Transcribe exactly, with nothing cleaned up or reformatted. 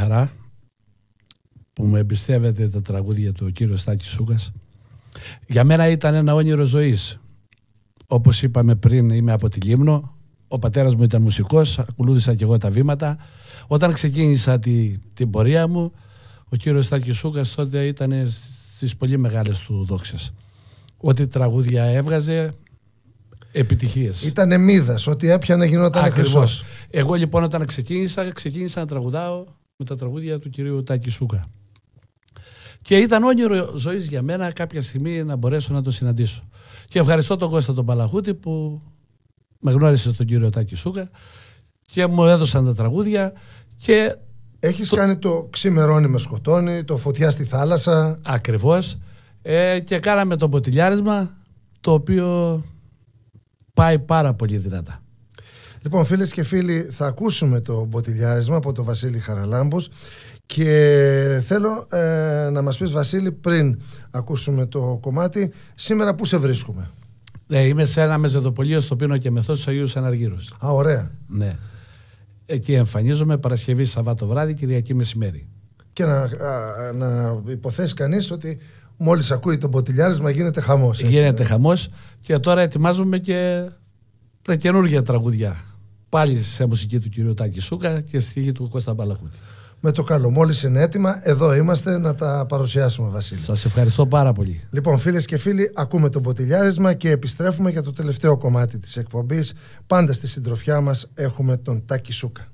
χαρά που μου εμπιστεύεται τα τραγούδια του ο κύριος Τάκης Σούκας. Για μένα ήταν ένα όνειρο ζωής. Όπως είπαμε πριν, είμαι από τη Λίμνο. Ο πατέρας μου ήταν μουσικός, ακολούθησα και εγώ τα βήματα. Όταν ξεκίνησα τη, την πορεία μου, ο κύριος Τάκης Σούκας τότε ήταν στις πολύ μεγάλες του δόξες. Ό,τι τραγούδια έβγαζε, επιτυχίες. Ήτανε μύδας, ό,τι έπιανε γινόταν χρυσός. Εγώ λοιπόν όταν ξεκίνησα, ξεκίνησα να τραγουδάω με τα τραγούδια του κυρίου Τάκη Σούκα. Και ήταν όνειρο ζωής για μένα κάποια στιγμή να μπορέσω να τον συναντήσω. Και ευχαριστώ τον Κώστα τον Παλαχούτη που με γνώρισε στον κύριο Τάκη Σούκα και μου έδωσαν τα τραγούδια. Και έχεις το... κάνει το Ξημερώνει με σκοτώνει, το Φωτιά στη θάλασσα. Ακριβώς. Ε, και κάναμε το Μποτιλιάρισμα, το οποίο πάει πάρα πολύ δυνατά. Λοιπόν, φίλες και φίλοι, θα ακούσουμε το Μποτιλιάρισμα από τον Βασίλη Χαραλάμπους. Και θέλω ε, να μας πεις, Βασίλη, πριν ακούσουμε το κομμάτι, σήμερα πού σε βρίσκουμε? Ναι, είμαι σε ένα μεζεδοπολείο στο Πίνο και Μεθό στους Αγίους Αναργύρους. Α, ωραία. Ναι. Εκεί εμφανίζομαι Παρασκευή, Σαββάτο βράδυ, Κυριακή μεσημέρι. Και να, α, να υποθέσει κανείς ότι μόλις ακούει το Μποτιλιάρισμα γίνεται χαμός. Έτσι, γίνεται ναι. χαμός και τώρα ετοιμάζουμε και τα καινούργια τραγούδια. Πάλι σε μουσική του κυρίου Τάκη Σούκα και στίχη του Κώστα Παλαχούτη. Με το καλό, μόλις είναι έτοιμα, εδώ είμαστε να τα παρουσιάσουμε, Βασίλη. Σας ευχαριστώ πάρα πολύ. Λοιπόν, φίλες και φίλοι, ακούμε το Μποτιλιάρισμα και επιστρέφουμε για το τελευταίο κομμάτι της εκπομπής. Πάντα στη συντροφιά μας έχουμε τον Τάκη Σούκα.